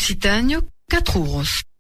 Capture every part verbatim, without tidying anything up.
Occitanie, quatre euros.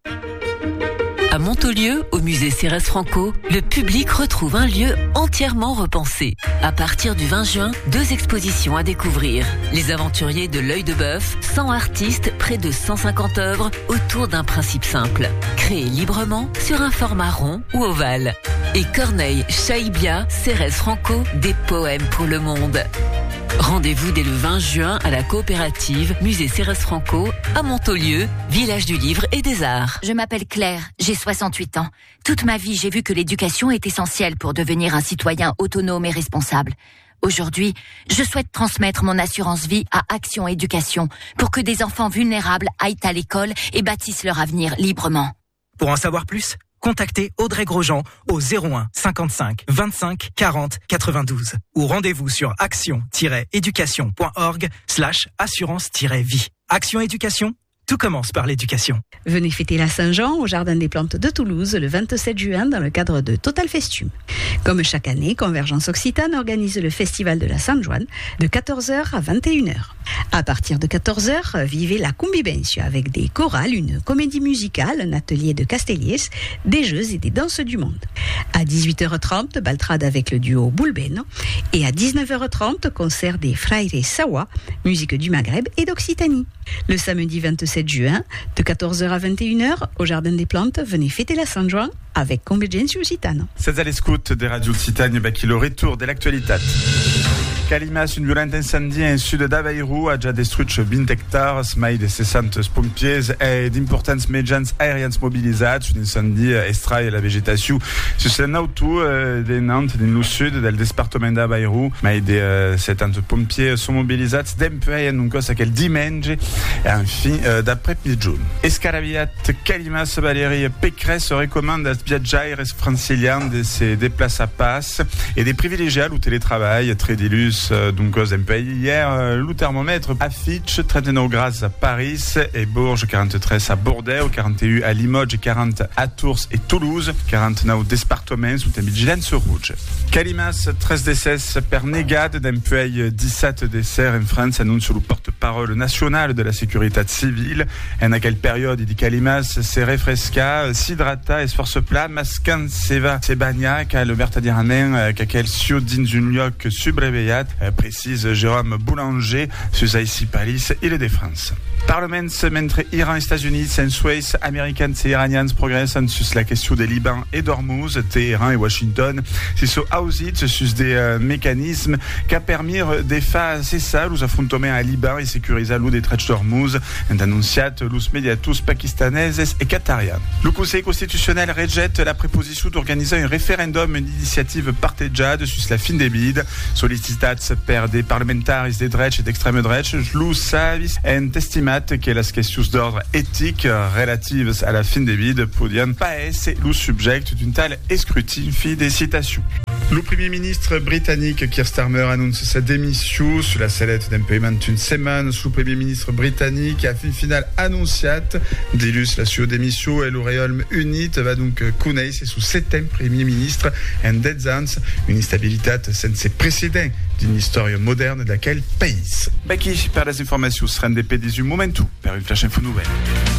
À Montaulieu, au musée Cérès Franco, le public retrouve un lieu entièrement repensé. À partir du vingt juin, deux expositions à découvrir. Les aventuriers de l'œil de bœuf, cent artistes, près de cent cinquante œuvres autour d'un principe simple. Créées librement sur un format rond ou ovale. Et Corneille, Chaïbia, Cérès Franco, des poèmes pour le monde. Rendez-vous dès le vingt juin à la coopérative Musée Cérès Franco à Montaulieu, village du livre et des arts. Je m'appelle Claire, j'ai soixante-huit ans. Toute ma vie, j'ai vu que l'éducation est essentielle pour devenir un citoyen autonome et responsable. Aujourd'hui, je souhaite transmettre mon assurance vie à Action Éducation pour que des enfants vulnérables aillent à l'école et bâtissent leur avenir librement. Pour en savoir plus, contactez Audrey Grosjean au zéro un cinquante-cinq vingt-cinq quarante quatre-vingt-douze ou rendez-vous sur action-éducation.org slash assurance-vie. Action Éducation, tout commence par l'éducation. Venez fêter la Saint-Jean au Jardin des Plantes de Toulouse le vingt-sept juin dans le cadre de Total Festum. Comme chaque année, Convergence Occitane organise le Festival de la Sainte-Joanne de quatorze heures à vingt et une heures. À partir de quatorze heures, vivez la Convivencia avec des chorales, une comédie musicale, un atelier de Castelliers, des jeux et des danses du monde. À dix-huit heures trente, baltrade avec le duo Bulbeno. Et à dix-neuf heures trente, concert des Fraires Sawa, musique du Maghreb et d'Occitanie. Le samedi vingt-sept juin, de quatorze heures à vingt et une heures, au Jardin des Plantes, venez fêter la Saint-Jean avec Convergence Occitane. C'est à l'écoute des radios Occitanie, bah, qui le retour de l'actualité. Calimas, une violente incendie en sud d'Aveiro ha già distrutto venti hectares, mai de sessanta pompiers e d'importanti mezzi aeriani mobilizzati. Un incendi estrae la vegetazione su l'auto de Nantes, nel sud del dipartimento d'Aveiro, mai de uh, settanta pompiers sono mobilizzati d'empei in un cosa che il dimanche e infine uh, d'après midi. Escarabiat Calimas Valérie Pécresse recommande à viaggiare franciliani de se déplacer à passe et des privilégiés au télétravail très dilus. Donc, aux pays. Hier, le thermomètre affiche trente-neuf grades à Paris et Bourges, quarante-treize à Bordeaux, quarante et un à Limoges, quarante à Tours et Toulouse, quarante-neuf départements sous vigilance rouge. Calimas, treize décès per negade d'un pays dix-sept décès en France, annonce le porte-parole national de la sécurité civile. En quelle période, il dit Calimas, se refresca, s'idrata et se force plat, mascan seva se bagna, car le vertadieranen, qu'aquel sio dins un lloc subreveillat, précise Jérôme Boulanger, sur ici Paris et le de France. Parlement mentre Iran et États-Unis, Suez, Américains et Iraniens progressent sur la question des Liban et d'Ormuz, Téhéran et Washington, c'est sur Auschwitz, sur des euh, mécanismes qui a permis de faire cessar los affrontaments à Liban et sécuriser l'eau des traits d'Ormuz, en annonciat los mediatus pakistanaises et qatariens. Le Conseil constitutionnel rejette la proposition d'organiser un référendum, une initiative partagée sur la fin des bides, sollicitats per des parlementaires des drets et d'extrême droite, lo savis en testimat que les questions d'ordre éthique relatives à la fin des bides podien pas être le sujet d'une telle escrutin. Fin des citations. Le Premier ministre britannique Keir Starmer annonce sa démission sur la sellette d'un paiement d'une semaine. Le Premier ministre britannique a fin final annonciat d'illus la sua démission et le Royaume Uni va donc connaître sous septième Premier ministre en dez ans une instabilité sans précédent d'une histoire moderne de laquelle pays. Baki, par les informations, sera un des P dix-huit Momentum, par une flash info nouvelle.